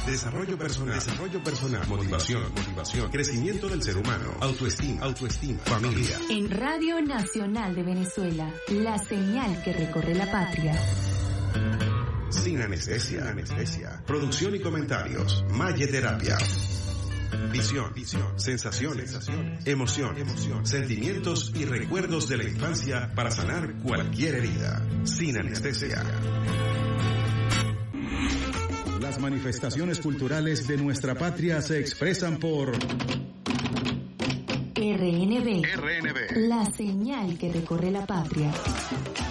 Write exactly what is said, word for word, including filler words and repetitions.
desarrollo personal, desarrollo personal, motivación, motivación, crecimiento del ser humano, autoestima, autoestima, familia. En Radio Nacional de Venezuela, la señal que recorre la patria. Sin anestesia, anestesia. Producción y comentarios. Maye Terapia. Visión, visión, sensaciones, sensaciones, emoción, emoción, sentimientos y recuerdos de la infancia para sanar cualquier herida. Sin anestesia. Las manifestaciones culturales de nuestra patria se expresan por R N B. R N B. La señal que recorre la patria.